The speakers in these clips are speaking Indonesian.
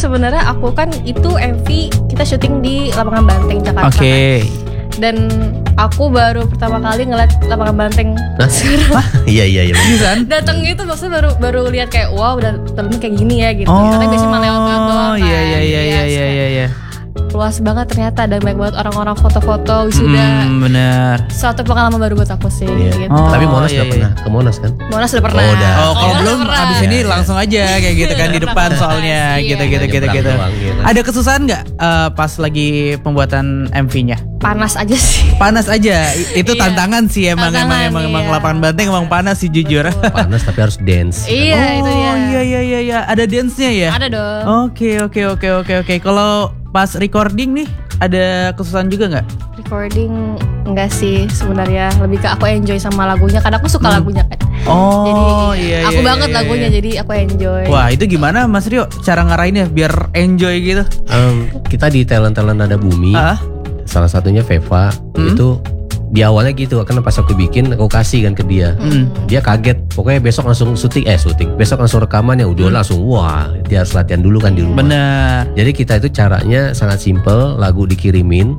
sebenarnya aku kan itu MV kita syuting di Lapangan Banteng Jakarta. Oke. Dan aku baru pertama kali ngeliat Lapangan Banteng. Iya. Bisa. Datang itu maksudnya baru lihat kayak wow udah terlalu kayak gini ya gitu. Karena biasanya malah lewat doang kan. Iya. Luas banget ternyata dan banyak banget orang-orang foto-foto wisuda. Bener. Suatu pengalaman baru buat aku sih gitu. Tapi Monas iya, udah pernah ke Monas kan? Monas udah pernah. Oh, udah. Kalau Monas belum udah pernah. abis ini langsung aja kayak gitu kan di depan soalnya gitu. Nyebrang doang, gitu. Ada kesusahan nggak pas lagi pembuatan MV-nya? Panas aja sih. Panas aja, itu Iya. tantangan sih emang Tantangan, Lapangan Banteng emang panas sih jujur. Panas tapi harus dance. Iya itu dia. Iya, ada dance-nya ya? Ada dong. Oke. Kalau pas recording nih ada kesusahan juga nggak? Recording enggak sih sebenarnya, lebih ke aku enjoy sama lagunya karena aku suka lagunya kan. Oh Jadi iya. aku banget lagunya jadi aku enjoy. Wah itu gimana Mas Rio cara ngarahinnya biar enjoy gitu? Kita di talent Nada Bumi, salah satunya Veva itu di awalnya gitu karena pas aku bikin aku kasih kan ke dia. Dia kaget, pokoknya besok langsung syuting, besok langsung rekaman ya udah langsung wah dia harus latihan dulu kan di rumah. Bener. Jadi kita itu caranya sangat simple, lagu dikirimin,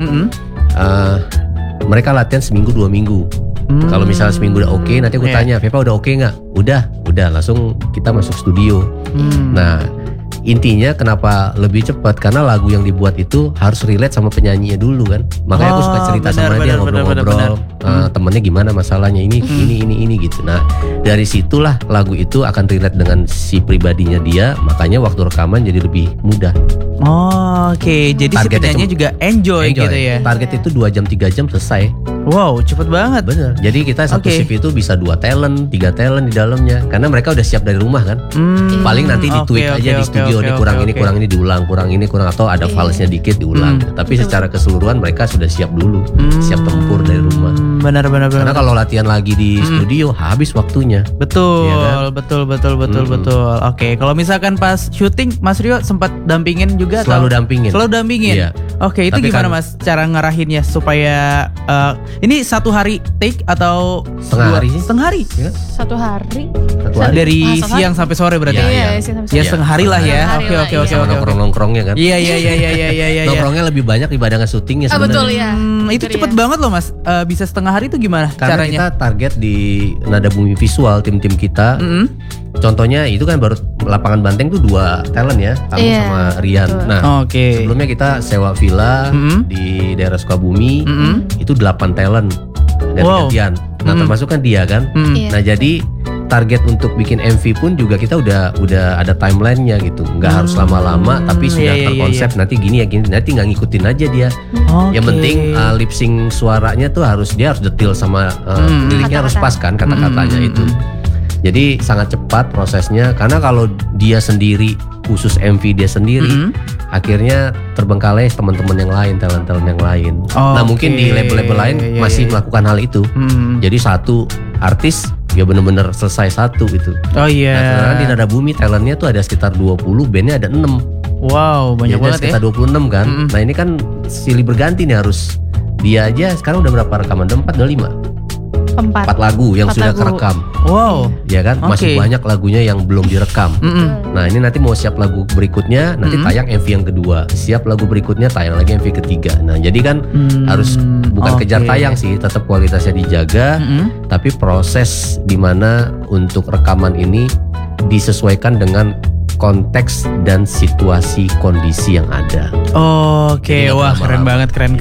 mereka latihan seminggu 2 minggu. Kalau misalnya seminggu udah oke, nanti aku tanya Veva udah oke nggak? Udah langsung kita masuk studio. Nah intinya kenapa lebih cepat karena lagu yang dibuat itu harus relate sama penyanyinya dulu kan. Makanya aku suka cerita sama dia ngobrol-ngobrol, temennya gimana masalahnya ini gitu. Nah dari situlah lagu itu akan relate dengan si pribadinya dia, makanya waktu rekaman jadi lebih mudah. Oke, jadi si penyanyinya juga enjoy gitu ya. Target itu 2 jam 3 jam selesai. Wow, cepet banget. Bener. Jadi kita satu shift itu bisa 2 talent, 3 talent di dalamnya. Karena mereka udah siap dari rumah kan. Paling nanti ditweak aja di studio, ini kurang ini diulang, kurang atau ada falsenya dikit diulang. Tapi secara keseluruhan mereka sudah siap dulu, siap tempur dari rumah. Benar. Karena kalau latihan lagi di studio habis waktunya. Betul, ya kan? betul. Oke, kalau misalkan pas syuting Mas Rio sempat dampingin juga Selalu dampingin. Iya. Oke, itu Tapi gimana kan, Mas cara ngarahinnya supaya ini 1 hari take atau setengah hari sih? Setengah hari. Ya? 1 hari. Dari siang sampai sore berarti. Iya. Ya setengah hari lah ya. Oke. Sama nongkrong-nongkrongnya kan. Iya. Nongkrongnya lebih banyak dibandingkan syutingnya sebenarnya. Betul ya. Itu cepet banget loh Mas. Bisa setengah hari itu gimana Karena caranya? kita target di Nada Bumi Visual tim-tim kita. Contohnya itu kan baru Lapangan Banteng tuh 2 talent ya, kamu sama Rian. Betul. Nah, sebelumnya kita sewa villa di daerah Sukabumi, itu 8 talent dari gantian. Nah, termasuk kan dia kan. Nah, jadi target untuk bikin MV pun juga kita udah ada timelinenya gitu, nggak harus lama-lama, tapi sudah terkonsep nanti gini ya gini, nanti nggak ngikutin aja dia. Yang penting lip sync suaranya tuh dia harus detail sama liriknya harus pas kan kata-katanya itu. Jadi sangat cepat prosesnya karena kalau dia sendiri khusus MV dia sendiri akhirnya terbengkalai teman-teman yang lain, talent-talent yang lain. Nah mungkin di label-label lain masih melakukan hal itu. Jadi satu artis dia benar-benar selesai satu gitu. Oh iya. Nah, di Nada Bumi talentnya tuh ada sekitar 20, bandnya ada 6. Wow, banyak banget sekitar 26 kan. Nah ini kan silih berganti nih harus. Dia aja sekarang udah berapa rekaman? 4 atau 5? 4 lagu yang sudah kerekam. Wow. Ya kan, masih banyak lagunya yang belum direkam. Nah ini nanti mau siap lagu berikutnya, nanti tayang MV yang kedua. Siap lagu berikutnya, tayang lagi MV ketiga. Nah jadi kan harus bukan kejar tayang sih, tetap kualitasnya dijaga. Tapi proses dimana untuk rekaman ini disesuaikan dengan konteks dan situasi kondisi yang ada. Oke, wah keren banget, keren.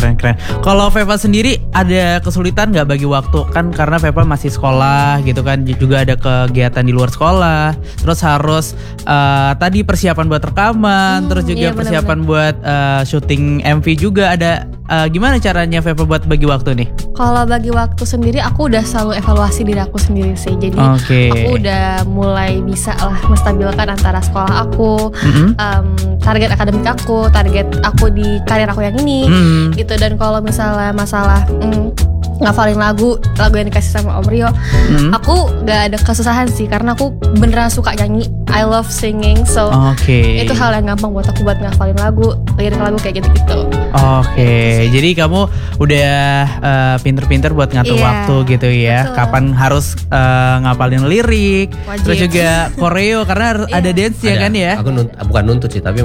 Kalau Veva sendiri ada kesulitan nggak bagi waktu kan karena Veva masih sekolah gitu kan, juga ada kegiatan di luar sekolah, terus harus tadi persiapan buat rekaman, terus juga persiapan buat syuting MV juga ada. Gimana caranya Veva buat bagi waktu nih? Kalau bagi waktu sendiri aku udah selalu evaluasi diri aku sendiri sih. Jadi aku udah mulai bisa lah menstabilkan antara sekolah aku, target akademik aku, target aku di karir aku yang ini gitu. Dan kalau misalnya masalah ngafalin lagu yang dikasih sama Om Rio, aku gak ada kesusahan sih karena aku beneran suka nyanyi. I love singing, so itu hal yang gampang buat aku buat ngafalin lagu, lirik lagu kayak gitu-gitu. Jadi kamu udah pinter-pinter buat ngatur waktu gitu ya. Betul. Kapan harus ngapalin lirik, terus juga koreo karena ada dance ya kan ya. Aku bukan nuntut sih, tapi